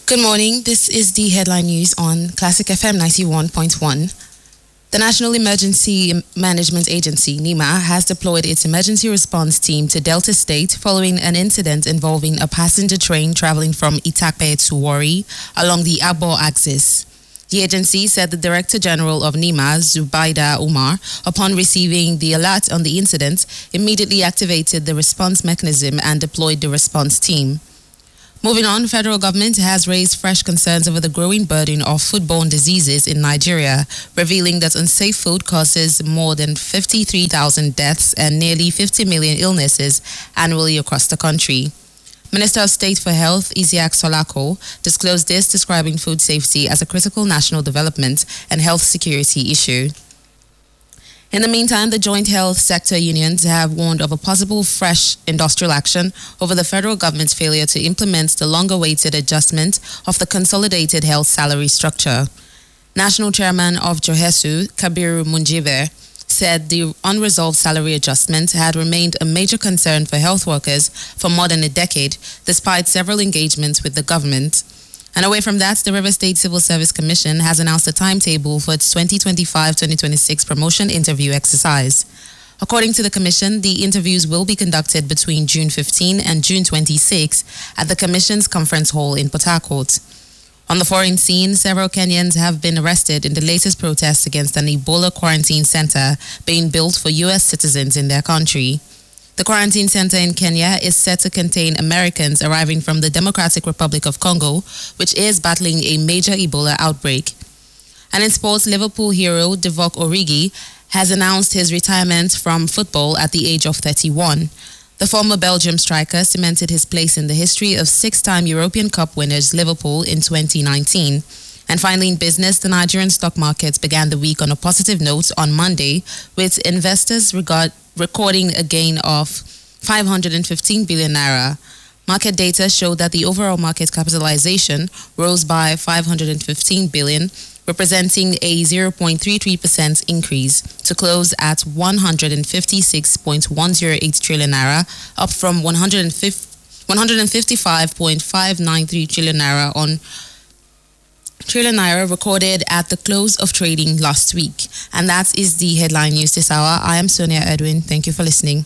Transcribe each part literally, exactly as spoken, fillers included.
Good morning. This is the headline news on Classic F M ninety-one point one. The National Emergency Management Agency, NEMA, has deployed its emergency response team to Delta State following an incident involving a passenger train traveling from Itakpe to Warri along the Abo axis. The agency said the Director General of NEMA, Zubaida Umar, upon receiving the alert on the incident, immediately activated the response mechanism and deployed the response team. Moving on, federal government has raised fresh concerns over the growing burden of foodborne diseases in Nigeria, revealing that unsafe food causes more than fifty-three thousand deaths and nearly fifty million illnesses annually across the country. Minister of State for Health, Isiaq Solako, disclosed this, describing food safety as a critical national development and health security issue. In the meantime, the joint health sector unions have warned of a possible fresh industrial action over the federal government's failure to implement the long-awaited adjustment of the consolidated health salary structure. National Chairman of Johesu, Kabiru Munjibe, said the unresolved salary adjustment had remained a major concern for health workers for more than a decade, despite several engagements with the government. And away from that, the River State Civil Service Commission has announced a timetable for its twenty twenty-five twenty twenty-six promotion interview exercise. According to the Commission, the interviews will be conducted between June fifteenth and June twenty-sixth at the Commission's conference hall in Port Harcourt. On the foreign scene, several Kenyans have been arrested in the latest protests against an Ebola quarantine center being built for U S citizens in their country. The quarantine center in Kenya is set to contain Americans arriving from the Democratic Republic of Congo, which is battling a major Ebola outbreak. And in sports, Liverpool hero Divock Origi has announced his retirement from football at the age of thirty-one. The former Belgium striker cemented his place in the history of six-time European Cup winners Liverpool in twenty nineteen. And finally, in business, the Nigerian stock markets began the week on a positive note on Monday, with investors regard, recording a gain of five hundred fifteen billion naira. Market data showed that the overall market capitalization rose by five hundred fifteen billion, representing a zero point three three percent increase to close at one hundred fifty-six point one zero eight trillion naira, up from one hundred fifty-five point five nine three trillion naira on trillion naira recorded at the close of trading last week. And that is the headline news this hour. I am Sonia Edwin. Thank you for listening.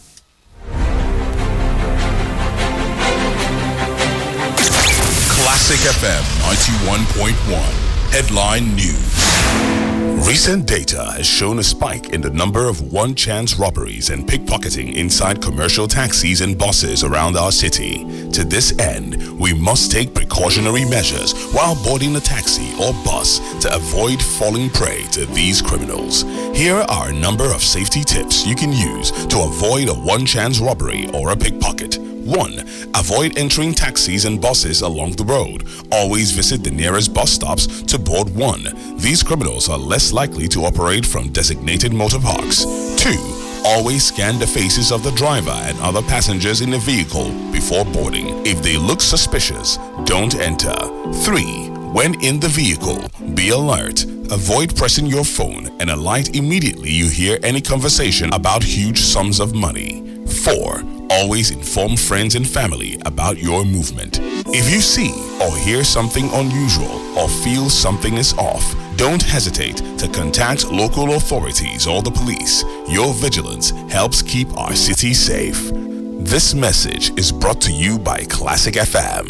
Classic F M ninety-one point one. Headline News. Recent data has shown a spike in the number of one-chance robberies and pickpocketing inside commercial taxis and buses around our city. To this end, we must take precautionary measures while boarding a taxi or bus to avoid falling prey to these criminals. Here are a number of safety tips you can use to avoid a one-chance robbery or a pickpocket. one. Avoid entering taxis and buses along the road. Always visit the nearest bus stops to board one. These criminals are less likely to operate from designated motor parks. two. Always scan the faces of the driver and other passengers in the vehicle before boarding. If they look suspicious, don't enter. three. When in the vehicle, be alert. Avoid pressing your phone and alight immediately you hear any conversation about huge sums of money. four. Always inform friends and family about your movement. If you see or hear something unusual or feel something is off, don't hesitate to contact local authorities or the police. Your vigilance helps keep our city safe. This message is brought to you by Classic F M.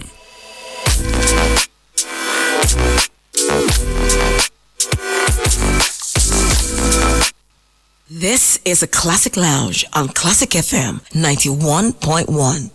This is a Classic Lounge on Classic F M ninety-one point one.